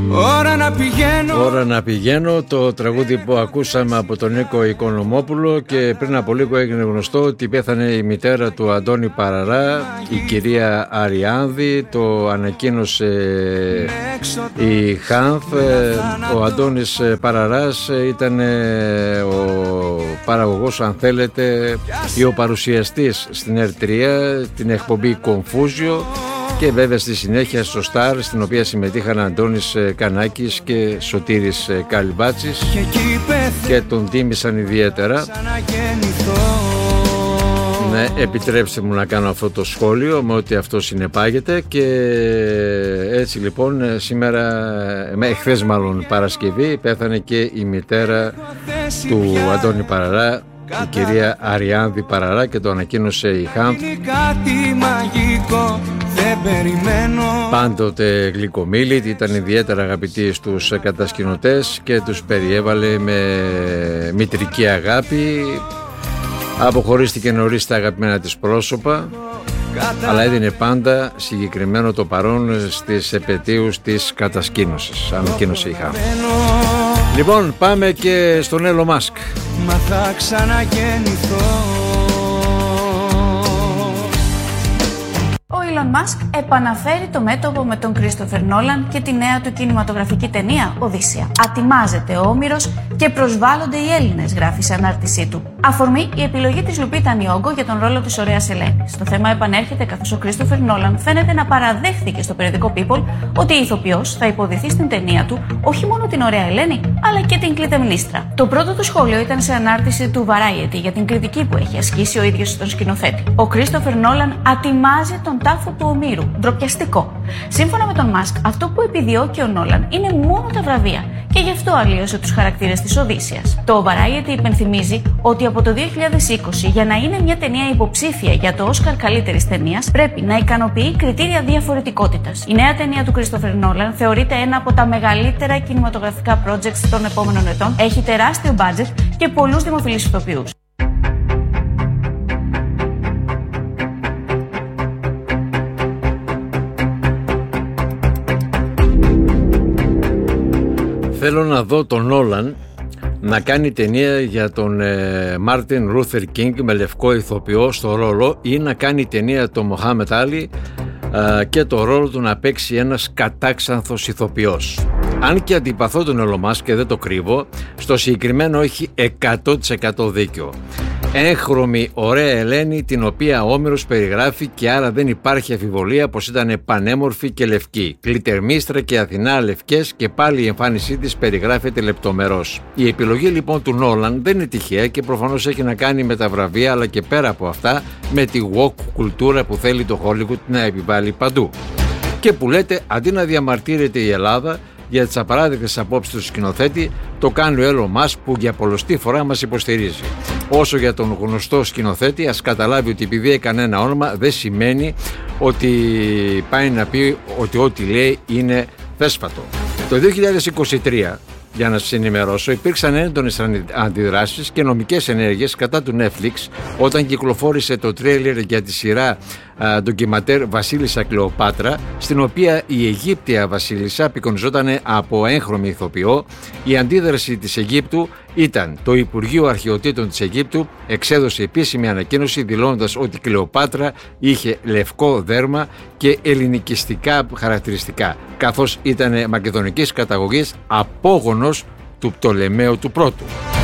Ώρα να πηγαίνω, το τραγούδι που ακούσαμε από τον Νίκο Οικονομόπουλο, και πριν από λίγο έγινε γνωστό ότι πέθανε η μητέρα του Αντώνη Παραρά, η κυρία Αριάνδη. Το ανακοίνωσε η ΧΑΝΘ. Ο Αντώνης Παραράς ήταν ο παραγωγός, αν θέλετε, ή ο παρουσιαστής στην ΕΡΤ3, την εκπομπή Confusion, και βέβαια στη συνέχεια στο Σταρ, στην οποία συμμετείχαν Αντώνης Κανάκης και Σωτήρης Καλυμπάτσης, και τον τίμησαν ιδιαίτερα. Ναι, επιτρέψτε μου να κάνω αυτό το σχόλιο με ό,τι αυτό συνεπάγεται. Και έτσι λοιπόν σήμερα, εχθές μάλλον Παρασκευή, πέθανε και η μητέρα του Αντώνη Παραρά, η κυρία Αριάνδη Παραρά, και το ανακοίνωσε η ΧΑΝΘ. Πάντοτε γλυκομίλητη, ήταν ιδιαίτερα αγαπητή στους κατασκηνωτές και τους περιέβαλε με μητρική αγάπη. Αποχωρίστηκε νωρίς τα αγαπημένα της πρόσωπα, αλλά έδινε πάντα συγκεκριμένο το παρόν στις επετείους της κατασκήνωσης. Ανακοίνωσε η ΧΑΝΘ. Λοιπόν, πάμε και στον Elon Musk. Μα θα ξαναγεννηθώ. Ο Elon Musk επαναφέρει το μέτωπο με τον Christopher Nolan και τη νέα του κινηματογραφική ταινία Οδύσσεια. Ατιμάζεται ο Όμηρος και προσβάλλονται οι Έλληνες, γράφει σε ανάρτησή του. Αφορμή η επιλογή της Λουπίτα Νιόγκο για τον ρόλο της ωραίας Ελένης. Το θέμα επανέρχεται καθώς ο Christopher Nolan φαίνεται να παραδέχθηκε στο περιοδικό People ότι η ηθοποιός θα υποδηθεί στην ταινία του όχι μόνο την ωραία Ελένη, αλλά και την Κλητεμνίστρα. Το πρώτο του σχόλιο ήταν σε ανάρτηση του Variety για την κριτική που έχει ασκήσει ο ίδιος στον σκηνοθέτη. Ο Christopher Nolan ατιμάζει τον τάφο του Ομήρου. Ντροπιαστικό. Σύμφωνα με τον Musk, αυτό που επιδιώκει ο Νόλαν είναι μόνο τα βραβεία, και γι' αυτό αλλίωσε τους χαρακτήρες της Οδύσσειας. Το Variety υπενθυμίζει ότι από το 2020, για να είναι μια ταινία υποψήφια για το Όσκαρ καλύτερης ταινίας, πρέπει να ικανοποιεί κριτήρια διαφορετικότητας. Η νέα ταινία του Christopher Nolan θεωρείται ένα από τα μεγαλύτερα κινηματογραφικά projects των επόμενων ετών, έχει τεράστιο budget και πολλούς δημοφιλείς ηθοποιούς. Θέλω να δω τον Νόλαν να κάνει ταινία για τον Μάρτιν Λούθερ Κίνγκ με λευκό ηθοποιό στο ρόλο, ή να κάνει ταινία τον Μοχάμετ Άλι και το ρόλο του να παίξει ένας κατάξανθος ηθοποιός. Αν και αντιπαθώ τον Elon Musk και δεν το κρύβω, στο συγκεκριμένο έχει 100% δίκιο. Έγχρωμη ωραία Ελένη, την οποία ο Όμηρος περιγράφει, και άρα δεν υπάρχει αμφιβολία πως ήταν πανέμορφη και λευκή. Κλητερμίστρα και Αθηνά λευκές, και πάλι η εμφάνισή της περιγράφεται λεπτομερώς. Η επιλογή λοιπόν του Νόλαν δεν είναι τυχαία και προφανώς έχει να κάνει με τα βραβεία, αλλά και πέρα από αυτά με τη woke κουλτούρα που θέλει το Hollywood να επιβάλλει παντού. Και που λέτε, αντί να διαμαρτύρεται η Ελλάδα για τις απαράδεκτες απόψεις του σκηνοθέτη, το κάνει ο Elon Musk, που για πολλοστή φορά μας υποστηρίζει. Όσο για τον γνωστό σκηνοθέτη, ας καταλάβει ότι επειδή έκανε ένα όνομα δεν σημαίνει ότι πάει να πει ότι ό,τι λέει είναι θέσφατο. Το 2023, για να σας ενημερώσω, υπήρξαν έντονες αντιδράσεις και νομικές ενέργειες κατά του Netflix όταν κυκλοφόρησε το τρέιλερ για τη σειρά ντοκιματέρ Βασίλισσα Κλεοπάτρα, στην οποία η Αιγύπτια Βασίλισσα απεικονιζόταν από έγχρωμη ηθοποιό. Η αντίδραση της Αιγύπτου ήταν: το Υπουργείο Αρχαιοτήτων της Αιγύπτου εξέδωσε επίσημη ανακοίνωση δηλώνοντας ότι η Κλεοπάτρα είχε λευκό δέρμα και ελληνικιστικά χαρακτηριστικά, καθώς ήταν μακεδονικής καταγωγής, απόγονος του Πτολεμαίου του Πρώτου.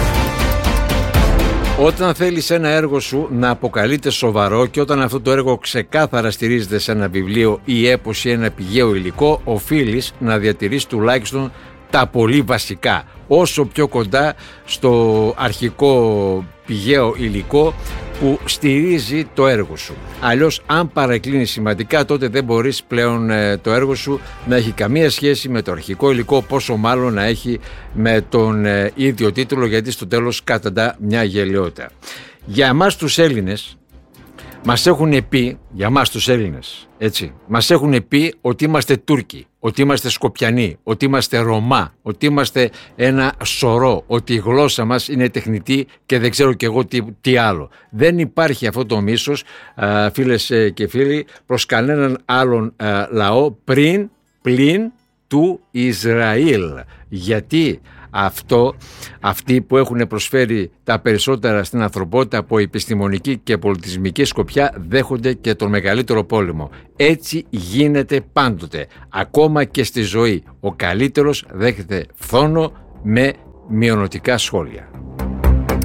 Όταν θέλεις ένα έργο σου να αποκαλείται σοβαρό, και όταν αυτό το έργο ξεκάθαρα στηρίζεται σε ένα βιβλίο ή έπος ή ένα πηγαίο υλικό, οφείλεις να διατηρείς τουλάχιστον τα πολύ βασικά, όσο πιο κοντά στο αρχικό πηγαίο υλικό που στηρίζει το έργο σου. Αλλιώς, αν παρεκκλίνεις σημαντικά, τότε δεν μπορείς πλέον το έργο σου να έχει καμία σχέση με το αρχικό υλικό, πόσο μάλλον να έχει με τον ίδιο τίτλο, γιατί στο τέλος καταντά μια γελοιότητα. Για εμάς τους Έλληνες μας έχουν πει, για εμάς τους Έλληνες, έτσι, μας έχουν πει ότι είμαστε Τούρκοι, ότι είμαστε Σκοπιανοί, ότι είμαστε Ρωμά, ότι είμαστε ένα σωρό, ότι η γλώσσα μας είναι τεχνητή και δεν ξέρω κι εγώ τι άλλο. Δεν υπάρχει αυτό το μίσος, φίλες και φίλοι, προς κανέναν άλλον λαό πλην του Ισραήλ. Γιατί αυτοί που έχουν προσφέρει τα περισσότερα στην ανθρωπότητα από επιστημονική και πολιτισμική σκοπιά δέχονται και τον μεγαλύτερο πόλεμο. Έτσι γίνεται πάντοτε. Ακόμα και στη ζωή ο καλύτερος δέχεται φθόνο με μειωνοτικά σχόλια.